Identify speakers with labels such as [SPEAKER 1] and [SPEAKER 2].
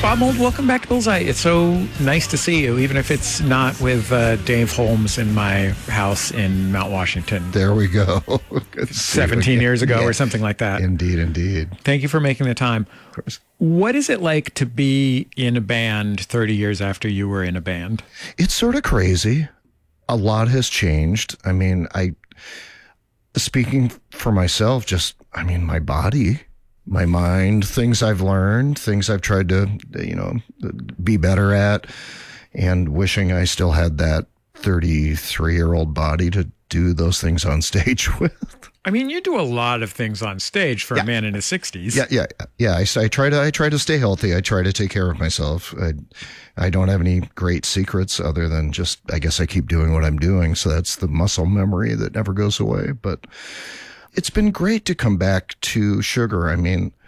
[SPEAKER 1] Bob Mould, welcome back to Bullseye. It's so nice to see you, even if it's not with Dave Holmes in my house in Mount Washington.
[SPEAKER 2] There we go.
[SPEAKER 1] 17 years ago or something like that.
[SPEAKER 2] Indeed.
[SPEAKER 1] Thank you for making the time.
[SPEAKER 2] Of course.
[SPEAKER 1] What is it like to be in a band 30 years after you were in a band?
[SPEAKER 2] It's sort of crazy. A lot has changed. I mean, speaking for myself, my body, my mind, things I've learned, things I've tried to, be better at, and wishing I still had that 33-year-old body to do those things on stage with.
[SPEAKER 1] I mean, you do a lot of things on stage for a man in his 60s.
[SPEAKER 2] Yeah. I try to stay healthy. I try to take care of myself. I don't have any great secrets other than just, I guess I keep doing what I'm doing. So that's the muscle memory that never goes away. But it's been great to come back to Sugar. I mean,